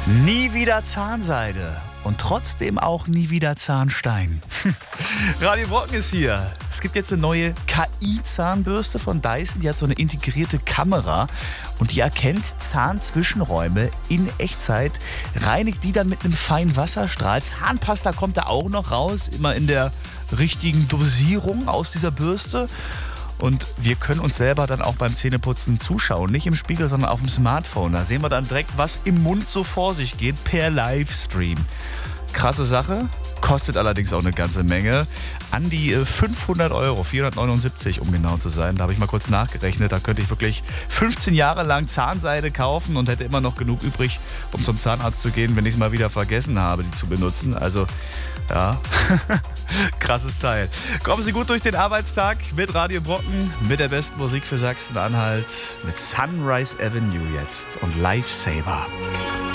Nie wieder Zahnseide und trotzdem auch nie wieder Zahnstein. Radio Brocken ist hier. Es gibt jetzt eine neue KI-Zahnbürste von Dyson. Die hat so eine integrierte Kamera und die erkennt Zahnzwischenräume in Echtzeit, reinigt die dann mit einem feinen Wasserstrahl. Zahnpasta kommt da auch noch raus, immer in der richtigen Dosierung aus dieser Bürste. Und wir können uns selber dann auch beim Zähneputzen zuschauen. Nicht im Spiegel, sondern auf dem Smartphone. Da sehen wir dann direkt, was im Mund so vor sich geht, per Livestream. Krasse Sache, kostet allerdings auch eine ganze Menge. An die 500 Euro, 479 um genau zu sein. Da habe ich mal kurz nachgerechnet. Da könnte ich wirklich 15 Jahre lang Zahnseide kaufen und hätte immer noch genug übrig, um zum Zahnarzt zu gehen, wenn ich es mal wieder vergessen habe, die zu benutzen. Also, ja, krasses Teil. Kommen Sie gut durch den Arbeitstag mit Radio Brocken, mit der besten Musik für Sachsen-Anhalt, mit Sunrise Avenue jetzt und Lifesaver.